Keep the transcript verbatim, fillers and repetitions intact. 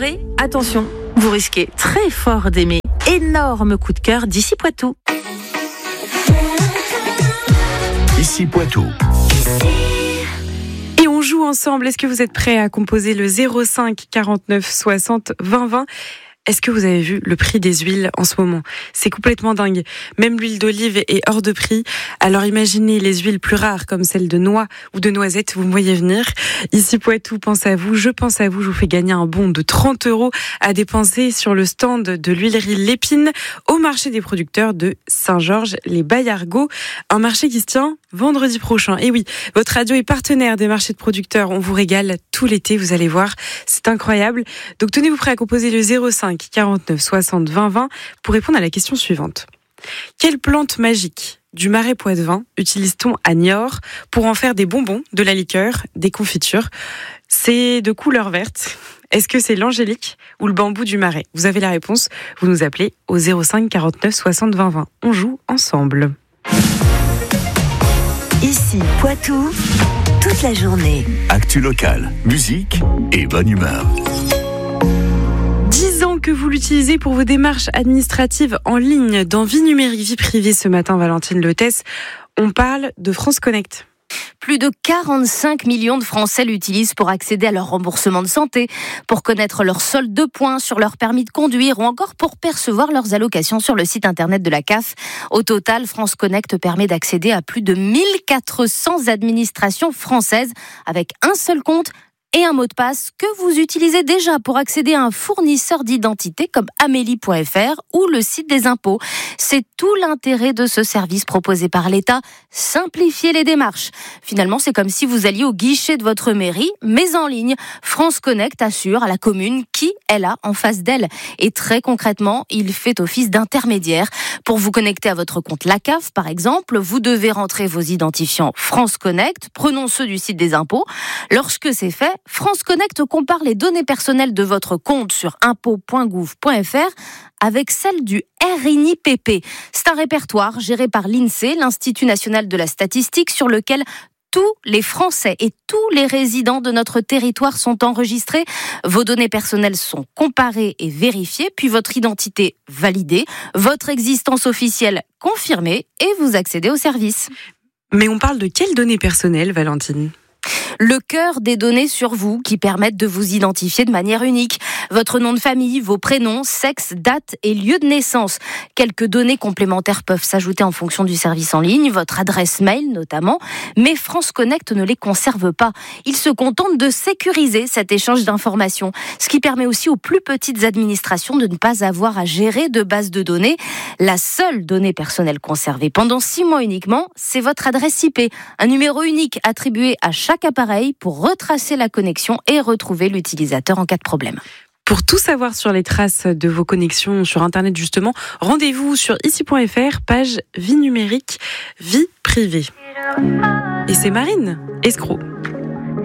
Audrey, attention, vous risquez très fort d'aimer. Énorme coup de cœur d'ici Poitou. Ici Poitou. Et on joue ensemble. Est-ce que vous êtes prêts à composer le zéro cinq quarante-neuf soixante vingt vingt? Est-ce que vous avez vu le prix des huiles en ce moment? C'est complètement dingue. Même l'huile d'olive est hors de prix. Alors imaginez les huiles plus rares comme celle de noix ou de noisette, vous me voyez venir. Ici Poitou pense à vous, je pense à vous. Je vous fais gagner un bon de trente euros à dépenser sur le stand de l'huilerie Lépine au marché des producteurs de Saint-Georges-les-Baillargots. Un marché qui se tient vendredi prochain. Et oui, votre radio est partenaire des marchés de producteurs. On vous régale tout l'été, vous allez voir. C'est incroyable. Donc tenez-vous prêts à composer le zéro cinq quarante-neuf soixante vingt vingt pour répondre à la question suivante. Quelle plante magique du marais poitevin utilise-t-on à Niort pour en faire des bonbons, de la liqueur, des confitures? C'est de couleur verte. Est-ce que c'est l'angélique ou le bambou du marais? Vous avez la réponse, vous nous appelez au zéro cinq quarante-neuf soixante vingt vingt. On joue ensemble. Ici Poitou, toute la journée. Actu locale, musique et bonne humeur. dix ans que vous l'utilisez pour vos démarches administratives en ligne dans Vie numérique, vie privée. Ce matin, Valentine Letès, on parle de France Connect. Plus de quarante-cinq millions de Français l'utilisent pour accéder à leur remboursement de santé, pour connaître leur solde de points sur leur permis de conduire ou encore pour percevoir leurs allocations sur le site internet de la C A F. Au total, France Connect permet d'accéder à plus de mille quatre cents administrations françaises avec un seul compte et un mot de passe que vous utilisez déjà pour accéder à un fournisseur d'identité comme Amélie point F R ou le site des impôts. C'est tout l'intérêt de ce service proposé par l'État, simplifier les démarches. Finalement, c'est comme si vous alliez au guichet de votre mairie, mais en ligne. France Connect assure à la commune qui elle a en face d'elle. Et très concrètement, il fait office d'intermédiaire. Pour vous connecter à votre compte la C A F, par exemple, vous devez rentrer vos identifiants France Connect, prenons ceux du site des impôts. Lorsque c'est fait, France Connect compare les données personnelles de votre compte sur impôts point gouv point F R avec celles du R N I P P. C'est un répertoire géré par l'INSEE, l'Institut national de la statistique, sur lequel tous les Français et tous les résidents de notre territoire sont enregistrés. Vos données personnelles sont comparées et vérifiées, puis votre identité validée, votre existence officielle confirmée et vous accédez au service. Mais on parle de quelles données personnelles, Valentine ? Le cœur des données sur vous qui permettent de vous identifier de manière unique. Votre nom de famille, vos prénoms, sexe, date et lieu de naissance. Quelques données complémentaires peuvent s'ajouter en fonction du service en ligne, votre adresse mail notamment, mais France Connect ne les conserve pas. Il se contente de sécuriser cet échange d'informations, ce qui permet aussi aux plus petites administrations de ne pas avoir à gérer de bases de données. La seule donnée personnelle conservée pendant six mois uniquement, c'est votre adresse I P, un numéro unique attribué à chaque appareil pour retracer la connexion et retrouver l'utilisateur en cas de problème. Pour tout savoir sur les traces de vos connexions sur Internet justement, rendez-vous sur ici point F R, page Vie numérique, vie privée. Et c'est Marine, escroc.